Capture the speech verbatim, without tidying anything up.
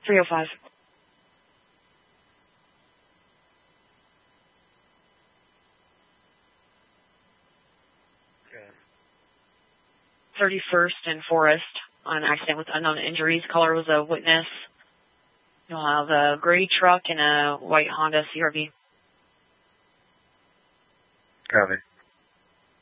three oh five. Okay. thirty-first and Forest on an accident with unknown injuries. Caller was a witness. You'll have a gray truck and a white Honda C R V. Copy.